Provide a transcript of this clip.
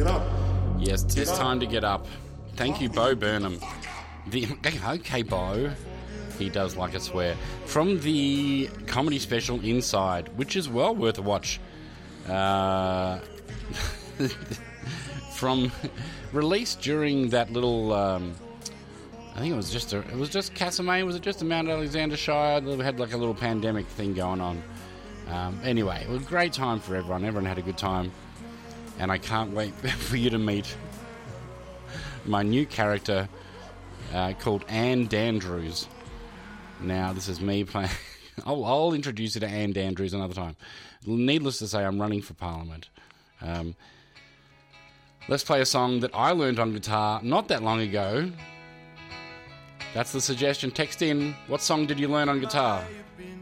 Get up. Yes, tis time to get up. Thank you, Bo Burnham. Okay, Bo. He does like a swear. From the comedy special Inside, which is well worth a watch. From released during that little, I think it was just Castlemaine. Was it just a Mount Alexander Shire? They had like a little pandemic thing going on. Anyway, it was a great time for everyone. Everyone had a good time. And I can't wait for you to meet my new character called Anne Dandrews. Now, this is me playing... I'll introduce you to Anne Dandrews another time. Needless to say, I'm running for Parliament. Let's play a song that I learned on guitar not that long ago. That's the suggestion. Text in, what song did you learn on guitar?